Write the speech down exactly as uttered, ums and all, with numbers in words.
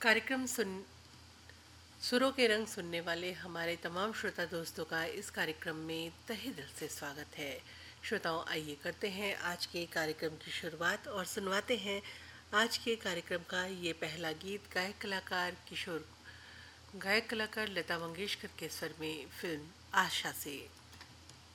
कार्यक्रम सुन सुरों के रंग सुनने वाले हमारे तमाम श्रोता दोस्तों का इस कार्यक्रम में तहे दिल से स्वागत है। श्रोताओं, आइए करते हैं आज के कार्यक्रम की शुरुआत और सुनवाते हैं आज के कार्यक्रम का ये पहला गीत गायक कलाकार किशोर गायक कलाकार लता मंगेशकर के स्वर में फिल्म आशा से।